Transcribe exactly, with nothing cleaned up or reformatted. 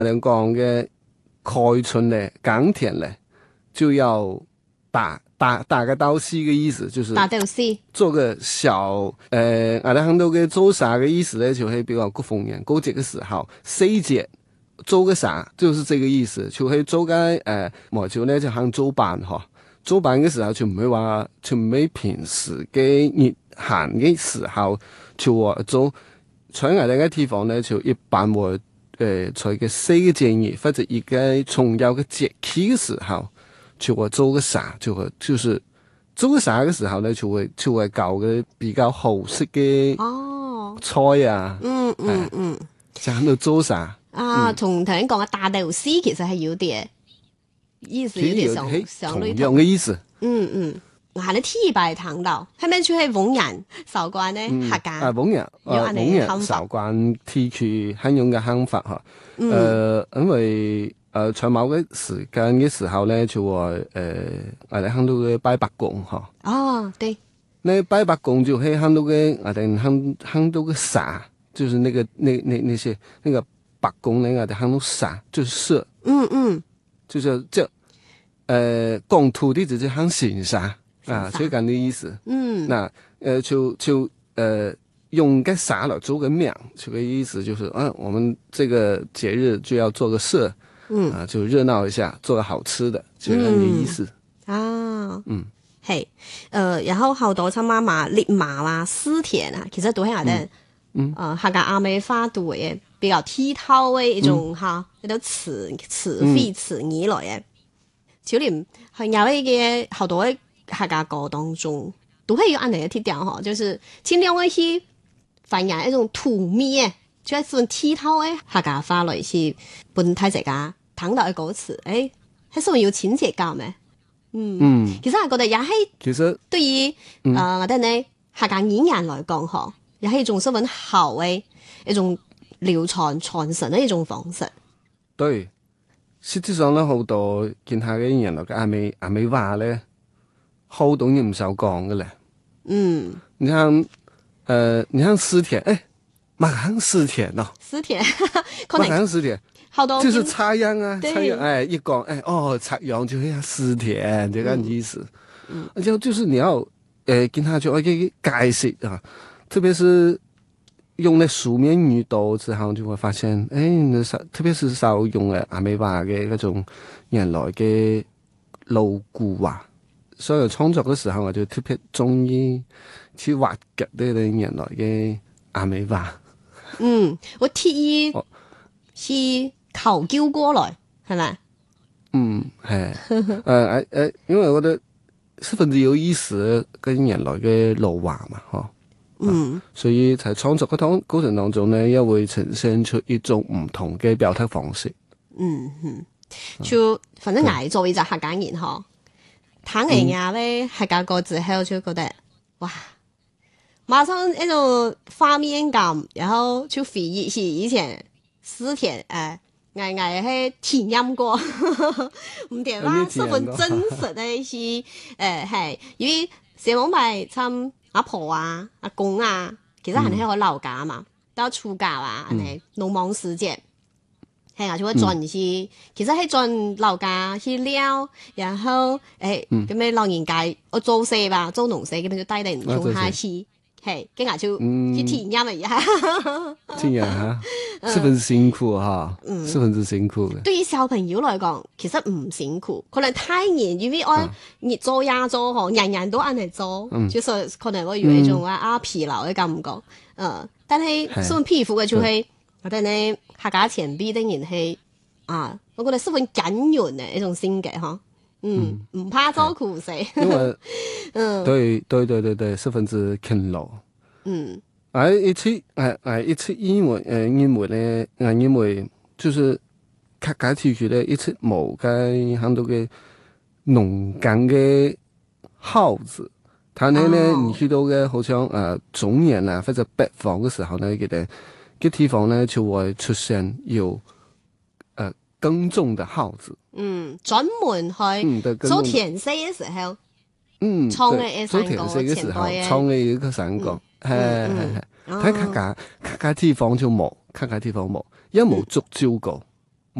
人講嘅開春咧、耕田咧，就要打打打個稻絲嘅意思，就是打稻絲， 做個小誒，我哋看到嘅做啥嘅意思咧，就係比較過豐年過節嘅時候，四節做個啥，就是這個意思，就係做個誒，冇就咧就行做班嗬，做班嘅時候就唔會話，就唔會平時嘅熱閒嘅時候就話做，在我哋嘅地方咧就一般會。誒，在個四個節日或者一個重要嘅節氣嘅時候，就會做個啥，就會就是做個啥嘅時候咧，就會就會搞個比較好食嘅哦菜啊， 嗯嗯嗯， 就喺度做啥啊？同頭先講嘅打豆絲其實係有啲意思，有啲上上類同樣嘅意思。 嗯嗯。我喺你 T 拜聽到，係咪就係von人韶關咧客家？ 啊，von人，啊，von人韶關地區肯用嘅行法嚇。誒、嗯呃，因為誒在某個時間嘅時候咧，就話誒我哋行到嘅拜白公嚇。 哦，對。 那拜白公就係行到嘅我哋行行到嘅啥，就是那個那那那些那個白公咧，我哋行到啥，就是社。 嗯嗯。 就是這誒講土地就是行行啥。啊，最緊的意思。嗯，那呃，就就呃，用個啥來做個名，這個意思就是，嗯、啊，我們這個節日就要做個社，嗯，啊，就熱鬧一下，做個好吃的，這樣的意思。 嗯、啊， 嗯， 係，呃，然後後到親媽媽獵麻啊、絲田啊，其實都係我哋，嗯，呃，客家阿美花度嘅比較剔透嘅一種嚇，一種詞詞彙詞語來嘅，小廉係有啲嘅後到嘅。客家歌當中都係有按嚟嘅鐵調嗬，就是盡量去反映一種土味嘅，就係算剔透嘅客家話來去本睇大家聽到嘅歌詞，誒係屬於有親切感嘅。嗯，嗯其實我覺得也係， 其實對於誒我哋呢客家演員來講嗬，也係一種十分好嘅一種流傳傳承嘅一種方式。 對，實際上咧好多見下嘅人嚟嘅阿美阿美話咧。好東西唔少講嘅咧，嗯，你像，誒、呃，你像絲田，誒，馬行絲田咯， 絲田， 馬行絲田， 好多就是插秧啊，插秧，誒，一講，誒，哦，插秧就係絲田，這個意思，嗯，就就是你要，誒、呃，跟他就要去解釋啊，特別是用咧書面語讀之後，就會發現，誒，少，特別是少用誒阿美話嘅嗰種原來嘅老古話。所以創作嘅時候，我就特別中意去挖掘呢啲原來嘅阿美話。 嗯，我特意去求救過來，係咪？ 嗯，係。誒誒誒，因為我覺得十分之有意思，跟原來嘅老話嘛，嗬。嗯、啊。所以喺創作嘅當過程當中呢，又會呈現出一種唔同嘅表達方式。 嗯嗯，就、啊、反正捱做一隻客家人嗬。聽人家咧客家歌之後就覺得哇，馬上一種畫面感，然後就回憶起以前絲田誒，捱捱喺田音歌，唔掂啦，十分真實嘅一些誒係，因為小王咪親阿婆啊、阿公啊，其實係喺我老家嘛，到暑假啊，係農忙時節。係啊，就會轉去，其實喺轉老家去撩，然後誒咁樣老人家我做事吧，做農事咁樣就帶定從下去，係跟下就去體驗了一下。 體驗嚇，十分辛苦嚇，十分之辛苦嘅。 對於小朋友來講，其實唔辛苦，可能太嚴，因為我日做夜做嗬，人人都按嚟做，就是可能我有一種啊啊疲勞嘅感覺，嗯，但係十分佩服嘅就係。我哋呢客家前輩的人係啊，我覺得十分緊韌嘅一種性格嗬，嗯，唔、嗯、怕做苦事， 因為嗯， 對對對對對，十分之勤勞，嗯，誒一次誒誒一次因為誒因為咧，誒因為就是客家地區咧一次冇嘅很多嘅農耕嘅耗子，但係咧你去到嘅好像誒中原啊或者北方嘅時候咧，佢哋。個地方呢就會出現有，呃耕種的耗子。嗯， 專門去做田色嘅時候， 嗯， 創嘅做田色嘅時候，創嘅一個山歌，係係係。睇客家客家地方就冇，客家地方冇，一冇足照過。